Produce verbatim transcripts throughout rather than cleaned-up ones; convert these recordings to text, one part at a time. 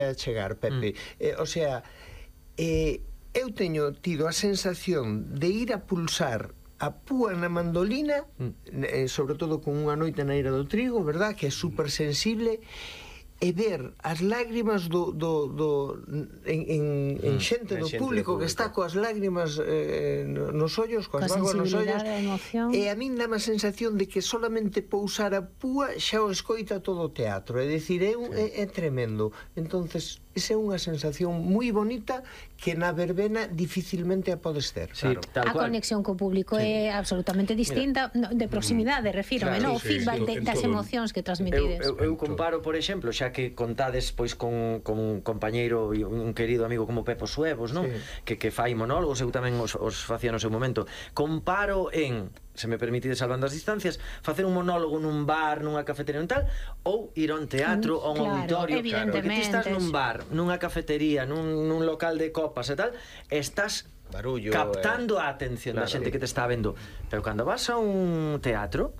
a chegar, Pepe. Mm. Eh, o sea, eh, eu teño tido a sensación de ir a pulsar a púa na mandolina, mm. eh, sobre todo con Unha noite na eira do trigo, verdad, que é super sensible, e ver as lágrimas do, do, do en, en, en xente do público que está coas lágrimas eh, nos ollos, coas bágoas nos ollos, e a min dá a sensación de que solamente pousar a púa xa o escoita todo o teatro, é dicir, é, é, é tremendo. Entonces esa é unha sensación moi bonita que na verbena dificilmente a podes ter. Sí, claro. A conexión co público sí. é absolutamente distinta. Mira, de proximidade, refírome, claro, no? Sí, o feedback sí, de, das emocións que transmitides. Eu, eu, eu comparo, por exemplo, xa que contades pois con, con un compañeiro e un querido amigo como Pepo Suevos, non? Sí. Que, que fai monólogos, eu tamén os, os facía no seu momento. Comparo en, se me permitide salvando as distancias, facer un monólogo nun bar, nunha cafetería nun tal, ou ir a un teatro, mm, a un claro, auditorio, porque ti estás nun bar, nunha cafetería, nun, nun local de copas e tal, estás barullo, captando eh, a atención claro, da xente que te está vendo. Pero cando vas a un teatro,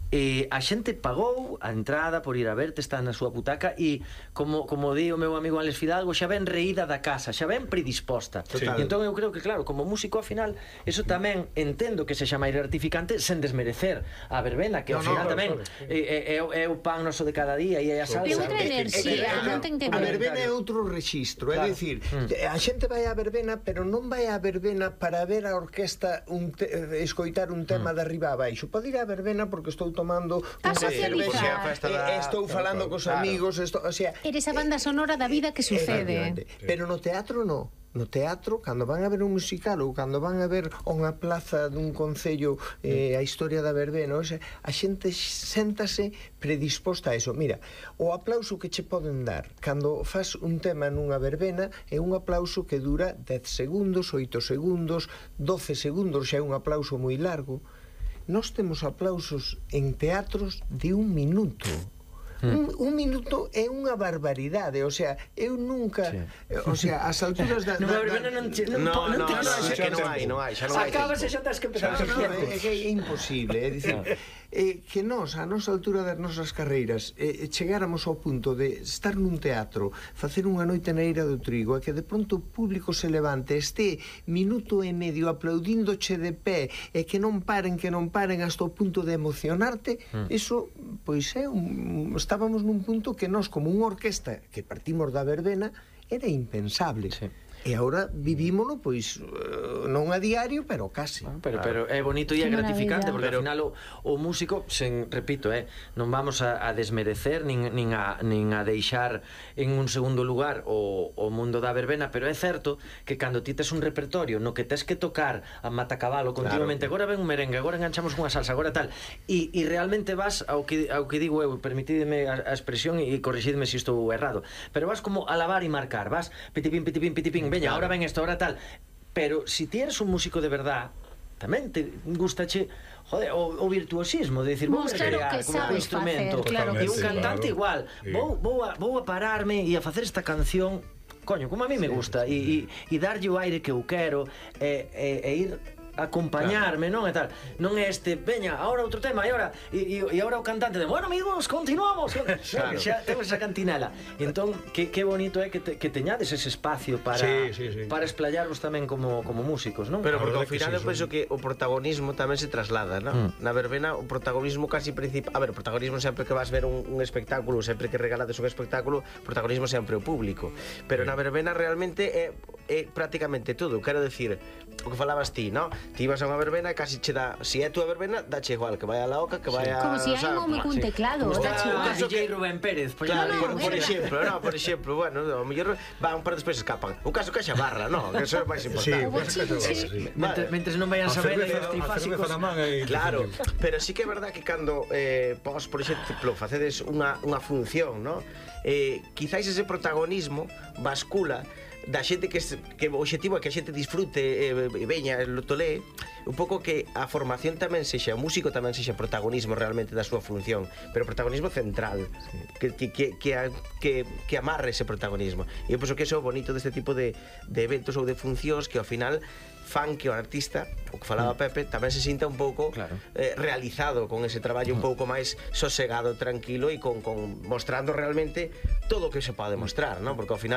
e a xente pagou a entrada por ir a verte, está na súa butaca, e como, como di o meu amigo Alex Fidalgo, xa ven reída da casa, xa ven predisposta. Sí. E entón eu creo que, claro, como músico ao final, eso tamén entendo que sexa máis gratificante sen desmerecer a verbena, que ao no, final no, tamén no, no, é, é, é o pan noso de cada día e é a salsa. É outra enerxía, non ten que ver. A verbena é outro rexistro, claro. É dicir, a xente vai á verbena, pero non vai á verbena para ver a orquesta un te, escoitar un tema mm. de arriba a baixo. Pode ir á verbena porque estou tomando unha cervexa, eh, estou falando cos amigos, esto, o sea, eres a banda sonora da vida que sucede. Pero no teatro no. No teatro, cando van a ver un musical ou cando van a ver unha plaza dun concello, eh, a historia da verbena, o sea, a xente séntase predisposta a eso. Mira, o aplauso que che poden dar cando faz un tema nunha verbena é un aplauso que dura dez segundos, oito segundos, doce segundos, xa é un aplauso moi largo. Nós temos aplausos en teatros de un minuto. Mm. Un, un minuto é unha barbaridade, o sea, eu nunca, sí. o sea, as alturas da... No, da, da, non, non, non, no, non, no, no, no, no, que non hai, non hai, xa non hai. Acabas e xa tens que empezar. No, no, é que é imposible, é dicir, eh, que nós, a nosa altura das nosas carreiras, eh, chegáramos ao punto de estar nun teatro, facer unha noite na eira do trigo, e que de pronto o público se levante, este minuto e medio aplaudíndoche de pé, e que non paren, que non paren hasta o punto de emocionarte, mm. iso, pois é un... estábamos nun punto que nós, como unha orquesta que partimos da verbena, era impensable. Sí. E agora vivímolo, pois, non a diario, pero casi. Pero, pero é bonito e é gratificante, porque ao final o, o músico, sen, repito, eh, non vamos a, a desmerecer, nin, nin, a, nin a deixar en un segundo lugar o, o mundo da verbena, pero é certo que cando ti tes un repertorio no que tes que tocar a matacabalo continuamente, claro. Agora ven un merengue, agora enganchamos unha salsa, agora tal, e, e realmente vas ao que, ao que digo eu, permitideme a, a expresión e corrixidme se estou errado, pero vas como a lavar e marcar, vas pitipín, pitipín, pitipín, veña, ahora ven esto, ahora tal. Pero si ti eres un músico de verdad, tamén te gustache, joder, o, o virtuosismo de decir, vou recrear como un instrumento, claro, e un cantante claro. Igual, sí. vou, vou, a, vou a pararme e a facer esta canción, coño, como a mí me gusta, e, e, e darlle o aire que eu quero, e, e, e ir acompañarme, claro. Non? E tal. Non é este, veña, ahora outro tema, e ahora e, e, e ahora o cantante de, bueno, amigos, continuamos. Claro. Xa temos esa cantinela. E entón, que, que bonito é que, te, que teñades ese espacio para sí, sí, sí. para esplayarvos tamén como, como músicos, non? Pero porque ao final eu penso que o protagonismo tamén se traslada, non? Mm. Na verbena o protagonismo casi principal, a ver, o protagonismo sempre que vas ver un, un espectáculo, sempre que regalades un espectáculo, o protagonismo sempre o público. Pero na verbena realmente é, é prácticamente todo, quero decir, o que falabas ti, non? Ti vas a unha verbena e casi che dá, se é túa verbena, dache igual que vai a la oca, que vai a... Como se hai un home cun teclado, dache igual. D J Rubén Pérez, por exemplo, no, por exemplo, bueno, o mellor van un par despois escapan. Un caso que xa barra, no, que eso é máis importante. Mentres non vayan saber os trifásicos. Claro, pero sí que é verdad que cando vos, por exemplo, facedes unha función, no? Quizáis ese protagonismo bascula da xente que, que o obxectivo é que a xente disfrute e eh, veña, lo tolee, un pouco que a formación tamén sexa, o músico tamén sexa protagonismo realmente da súa función, pero protagonismo central, que, que, que, que, que, que amarre ese protagonismo. E eu penso que eso é o bonito deste tipo de, de eventos ou de funcións, que ao final fan que o artista, o que falaba Pepe, tamén se sinta un pouco claro. eh, realizado con ese traballo un pouco máis sosegado, tranquilo e con, con mostrando realmente todo o que se pode mostrar, ¿no? Porque ao final